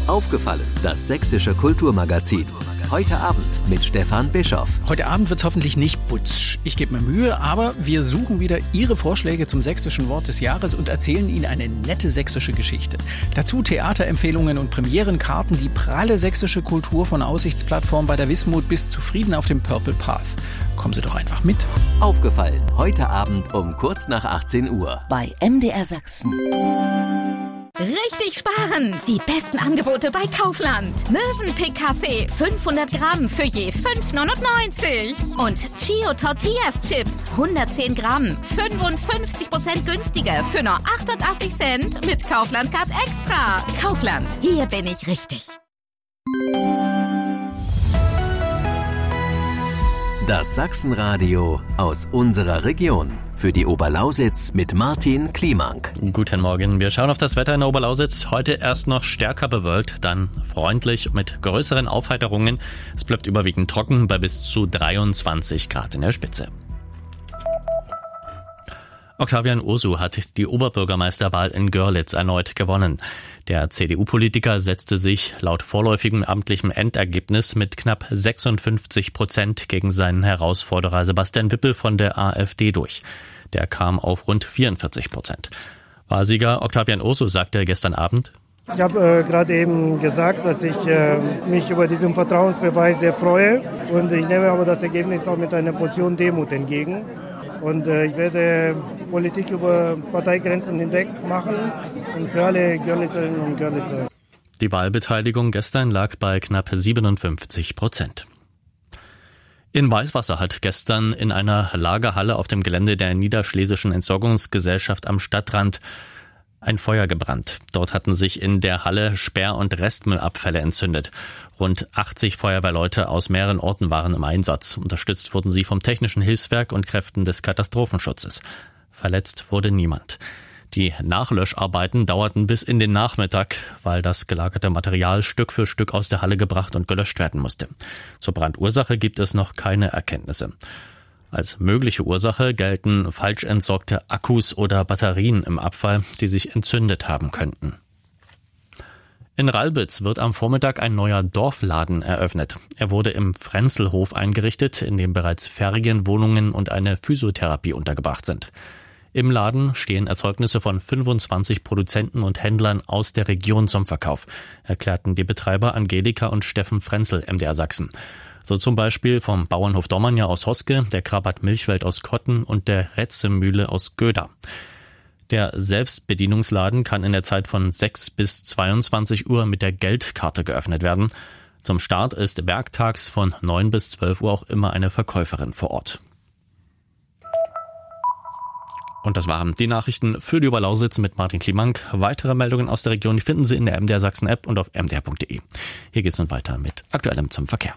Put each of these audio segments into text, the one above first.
Aufgefallen, das sächsische Kulturmagazin. Heute Abend mit Stefan Bischoff. Heute Abend wird's hoffentlich nicht putsch. Ich gebe mir Mühe, aber wir suchen wieder Ihre Vorschläge zum sächsischen Wort des Jahres und erzählen Ihnen eine nette sächsische Geschichte. Dazu Theaterempfehlungen und Premierenkarten, die pralle sächsische Kultur von Aussichtsplattform bei der Wismut bis zufrieden auf dem Purple Path. Kommen Sie doch einfach mit. Aufgefallen, heute Abend um kurz nach 18 Uhr. Bei MDR Sachsen. Richtig sparen! Die besten Angebote bei Kaufland. Mövenpick Kaffee 500 Gramm für je 5,99. Und Chio Tortillas Chips 110 Gramm 55% günstiger für nur 88 Cent mit Kaufland Card Extra. Kaufland, hier bin ich richtig. Das Sachsenradio aus unserer Region. Für die Oberlausitz mit Martin Kliemank. Guten Morgen. Wir schauen auf das Wetter in der Oberlausitz. Heute erst noch stärker bewölkt, dann freundlich mit größeren Aufheiterungen. Es bleibt überwiegend trocken bei bis zu 23 Grad in der Spitze. Octavian Ursu hat die Oberbürgermeisterwahl in Görlitz erneut gewonnen. Der CDU-Politiker setzte sich laut vorläufigem amtlichem Endergebnis mit knapp 56% gegen seinen Herausforderer Sebastian Wippel von der AfD durch. Der kam auf rund 44%. Wahrsieger Octavian Ursu sagte gestern Abend: Ich habe gerade eben gesagt, dass ich mich über diesen Vertrauensbeweis sehr freue. Und ich nehme aber das Ergebnis auch mit einer Portion Demut entgegen. Und ich werde Politik über Parteigrenzen hinweg machen und für alle Görlitzerinnen und Görlitzer. Die Wahlbeteiligung gestern lag bei knapp 57%. In Weißwasser hat gestern in einer Lagerhalle auf dem Gelände der Niederschlesischen Entsorgungsgesellschaft am Stadtrand ein Feuer gebrannt. Dort hatten sich in der Halle Sperr- und Restmüllabfälle entzündet. Rund 80 Feuerwehrleute aus mehreren Orten waren im Einsatz. Unterstützt wurden sie vom Technischen Hilfswerk und Kräften des Katastrophenschutzes. Verletzt wurde niemand. Die Nachlöscharbeiten dauerten bis in den Nachmittag, weil das gelagerte Material Stück für Stück aus der Halle gebracht und gelöscht werden musste. Zur Brandursache gibt es noch keine Erkenntnisse. Als mögliche Ursache gelten falsch entsorgte Akkus oder Batterien im Abfall, die sich entzündet haben könnten. In Ralbitz wird am Vormittag ein neuer Dorfladen eröffnet. Er wurde im Frenzelhof eingerichtet, in dem bereits Ferienwohnungen und eine Physiotherapie untergebracht sind. Im Laden stehen Erzeugnisse von 25 Produzenten und Händlern aus der Region zum Verkauf, erklärten die Betreiber Angelika und Steffen Frenzel, MDR Sachsen. So zum Beispiel vom Bauernhof Dormanja aus Hoske, der Krabat Milchwelt aus Kotten und der Retzemühle aus Göda. Der Selbstbedienungsladen kann in der Zeit von 6 bis 22 Uhr mit der Geldkarte geöffnet werden. Zum Start ist werktags von 9 bis 12 Uhr auch immer eine Verkäuferin vor Ort. Und das waren die Nachrichten für die Oberlausitz mit Martin Kliemank. Weitere Meldungen aus der Region finden Sie in der MDR Sachsen App und auf mdr.de. Hier geht's nun weiter mit Aktuellem zum Verkehr.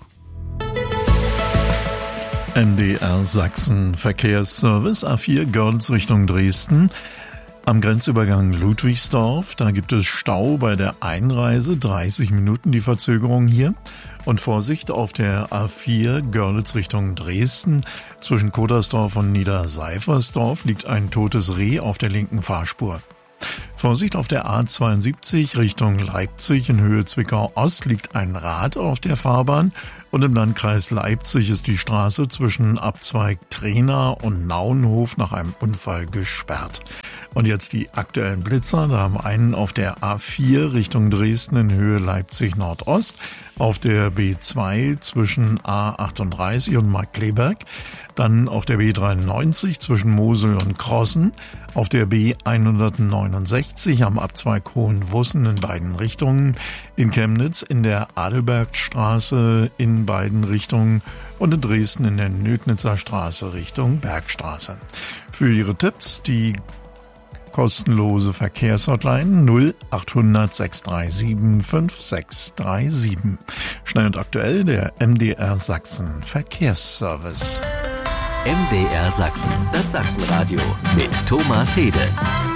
MDR Sachsen Verkehrsservice A4 Görlitz Richtung Dresden. Am Grenzübergang Ludwigsdorf, da gibt es Stau bei der Einreise, 30 Minuten die Verzögerung hier. Und Vorsicht auf der A4 Görlitz Richtung Dresden. Zwischen Kodersdorf und Niederseifersdorf liegt ein totes Reh auf der linken Fahrspur. Vorsicht auf der A72 Richtung Leipzig in Höhe Zwickau-Ost liegt ein Rad auf der Fahrbahn und im Landkreis Leipzig ist die Straße zwischen Abzweig Trena und Nauenhof nach einem Unfall gesperrt. Und jetzt die aktuellen Blitzer. Da haben einen auf der A4 Richtung Dresden in Höhe Leipzig Nordost, auf der B2 zwischen A38 und Markkleeberg, dann auf der B93 zwischen Mosel und Krossen, auf der B169 am Abzweig Hohenwussen in beiden Richtungen, in Chemnitz in der Adelbergstraße in beiden Richtungen und in Dresden in der Nödnitzer Straße Richtung Bergstraße. Für Ihre Tipps die kostenlose Verkehrshotline 0800 637 5637. Schnell und aktuell der MDR Sachsen Verkehrsservice. MDR Sachsen, das Sachsenradio mit Thomas Hede.